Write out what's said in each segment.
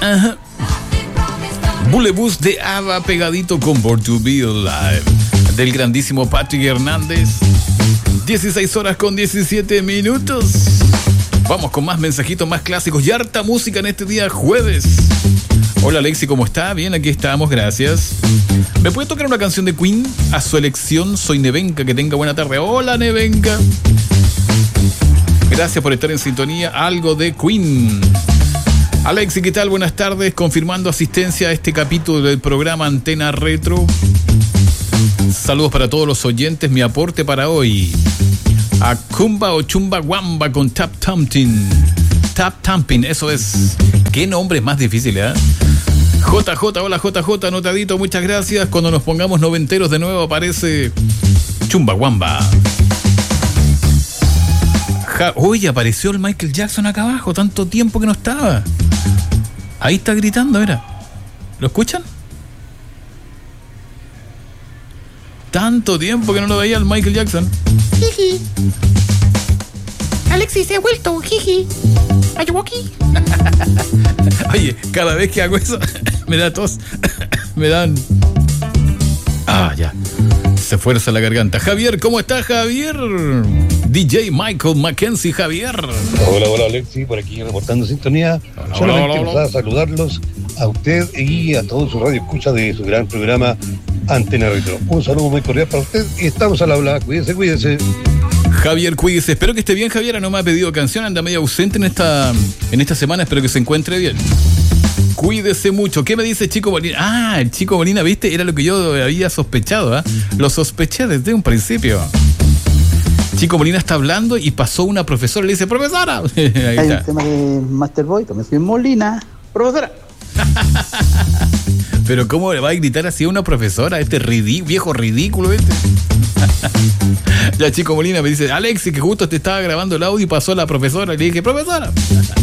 Ajá. Boulevous de ABBA pegadito con Born to Be Alive del grandísimo Patrick Hernández. 16 horas con 17 minutos. Vamos con más mensajitos, más clásicos y harta música en este día jueves. Hola Alexi, ¿cómo está? Bien, aquí estamos, gracias. ¿Me puede tocar una canción de Queen? A su elección, soy Nevenka, que tenga buena tarde. Hola Nevenka. Gracias por estar en sintonía. Algo de Queen. Alexi, ¿qué tal? Buenas tardes. Confirmando asistencia a este capítulo del programa Antena Retro. Saludos para todos los oyentes. Mi aporte para hoy: a Kumba o Chumba Wamba con Tap Thumping. Tap Thumping, eso es. Qué nombre más difícil, ¿eh? JJ, hola JJ, anotadito, muchas gracias. Cuando nos pongamos noventeros de nuevo aparece Chumba Wamba. Oye, apareció el Michael Jackson acá abajo, tanto tiempo que no estaba. Ahí está gritando, mira. ¿Lo escuchan? Tanto tiempo que no lo veía el Michael Jackson. Jiji. Alexis se ha vuelto, jiji. ¿Are you okay? Oye, cada vez que hago eso, me da tos. Me dan... ya. Se fuerza la garganta. Javier, ¿cómo está Javier? DJ Michael Mackenzie, Javier. Hola, Alexi, por aquí reportando sintonía. Solamente pasaba a saludarlos a usted y a todos su radio escucha de su gran programa Antena Retro. Un saludo muy cordial para usted y estamos al habla. Cuídese. Javier, cuídese. Espero que esté bien, Javier. No me ha pedido canción, anda medio ausente en esta semana. Espero que se encuentre bien. Cuídese mucho. ¿Qué me dice Chico Molina? El Chico Molina, ¿viste? Era lo que yo había sospechado, ¿eh? Lo sospeché desde un principio. Chico Molina está hablando y pasó una profesora, le dice, ¡profesora! Ahí hay está. Un tema de Masterboy, también soy Molina, profesora. Pero ¿cómo le va a gritar así a una profesora? Viejo ridículo este. Ya Chico Molina me dice, Alexi, que justo te estaba grabando el audio y pasó la profesora. Y le dije, profesora.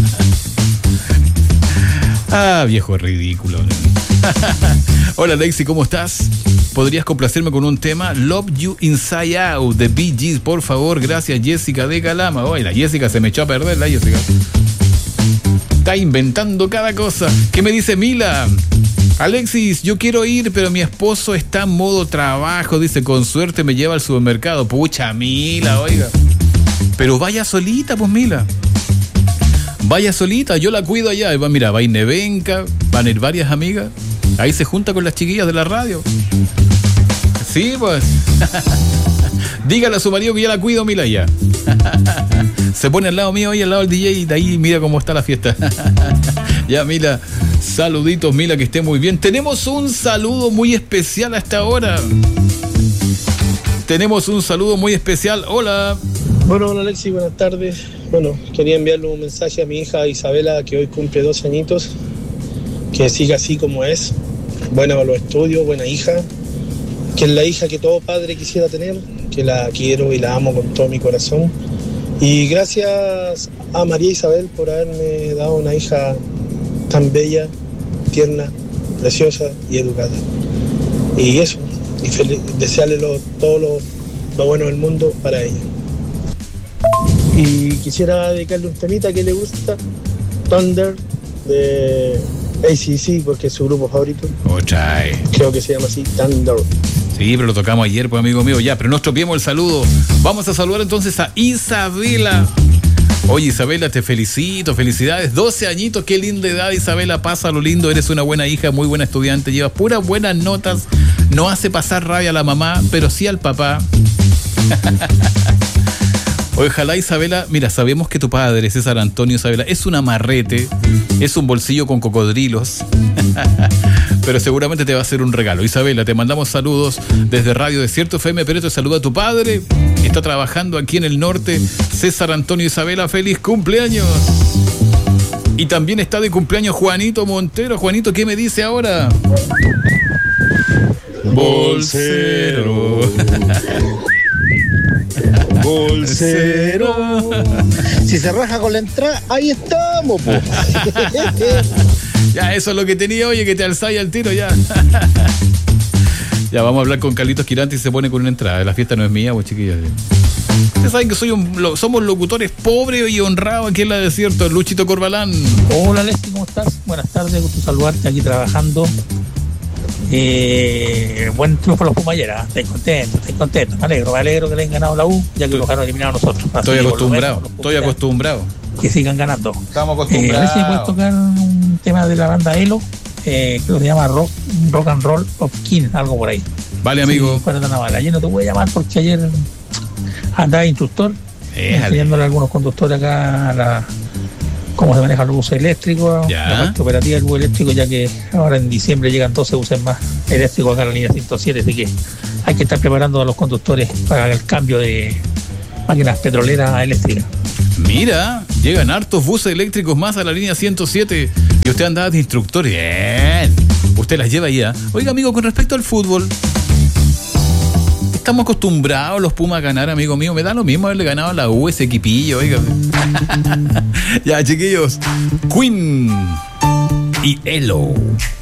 Viejo ridículo. Hola Alexi, ¿cómo estás? ¿Podrías complacerme con un tema? Love You Inside Out de Bee Gees, por favor. Gracias, Jessica de Calama. Oye, la Jessica se me echó a perder, la Jessica. Está inventando cada cosa. ¿Qué me dice Mila? Alexis, yo quiero ir, pero mi esposo está en modo trabajo. Dice, con suerte me lleva al supermercado. Pucha, Mila, oiga. Pero vaya solita, pues Mila. Vaya solita, yo la cuido allá. Mira, va a ir Nevenka, van a ir varias amigas. Ahí se junta con las chiquillas de la radio. Sí, pues. Dígale a su marido que ya la cuido, Mila, ya. Se pone al lado mío y al lado del DJ y de ahí mira cómo está la fiesta. Ya, Mila, saluditos, Mila, que esté muy bien. Tenemos un saludo muy especial a esta hora. Tenemos un saludo muy especial. Hola. Bueno, hola Alexi, buenas tardes. Bueno, quería enviarle un mensaje a mi hija Isabela, que hoy cumple 2 añitos. Que siga así como es. Buena para los estudios, buena hija. Que es la hija que todo padre quisiera tener. Que la quiero y la amo con todo mi corazón. Y gracias a María Isabel por haberme dado una hija tan bella, tierna, preciosa y educada. Y eso, y desearle todo lo bueno del mundo para ella. Y quisiera dedicarle un temita que le gusta, Thunder, de AC/DC, porque es su grupo favorito. Creo que se llama así, Thunder. Sí, pero lo tocamos ayer, pues amigo mío, ya, pero no estropeemos el saludo. Vamos a saludar entonces a Isabela. Oye, Isabela, te felicito, felicidades, 12 añitos, qué linda edad, Isabela, pasa lo lindo, eres una buena hija, muy buena estudiante, llevas puras buenas notas, no hace pasar rabia a la mamá, pero sí al papá. Ojalá, Isabela, mira, sabemos que tu padre, César Antonio Isabela, es un amarrete, es un bolsillo con cocodrilos, pero seguramente te va a hacer un regalo. Isabela, te mandamos saludos desde Radio Desierto FM, pero te saluda tu padre, está trabajando aquí en el norte, César Antonio Isabela, feliz cumpleaños. Y también está de cumpleaños Juanito Montero. Juanito, ¿qué me dice ahora? Bolsero. Bolsero. Si se raja con la entrada, ahí estamos, po. Ya, eso es lo que tenía, oye, que te alzáis al tiro ya. Ya vamos a hablar con Carlitos Quirante y se pone con una entrada. La fiesta no es mía, pues chiquillos. Ustedes saben que somos locutores pobres y honrados aquí en la Desierto. Luchito Corbalán. Hola, Leslie, ¿cómo estás? Buenas tardes, gusto saludarte aquí trabajando. Buen triunfo los Pumas ayer, estoy contento, me alegro que le hayan ganado la U, ya que los han eliminado a nosotros. Estoy acostumbrado. Que sigan ganando. Estamos acostumbrados. A ver si puedes tocar un tema de la banda Elo, creo que se llama Rock and Roll of King, algo por ahí. Vale, amigo. Sí, fuera de Navarra. Ayer no te voy a llamar porque ayer andaba instructor, enseñándole a algunos conductores acá cómo se maneja el bus eléctrico, la parte operativa del bus eléctrico, ya que ahora en diciembre llegan 12 buses más eléctricos acá en la línea 107, así que hay que estar preparando a los conductores para el cambio de máquinas petroleras a eléctricas. Mira, llegan hartos buses eléctricos más a la línea 107 y usted andaba de instructor. Bien, usted las lleva ya. Oiga, amigo, con respecto al fútbol, estamos acostumbrados los Pumas a ganar, amigo mío. Me da lo mismo haberle ganado a la U ese equipillo, oiga. Ya, chiquillos, Queen y Elo.